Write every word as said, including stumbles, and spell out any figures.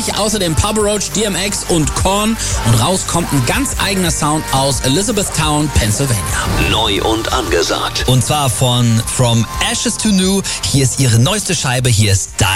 natürlich außerdem Papa Roach, D M X und Korn. Und raus kommt ein ganz eigener Sound aus Elizabethtown, Pennsylvania. Neu und angesagt. Und zwar von From Ashes to New. Hier ist ihre neueste Scheibe. Hier ist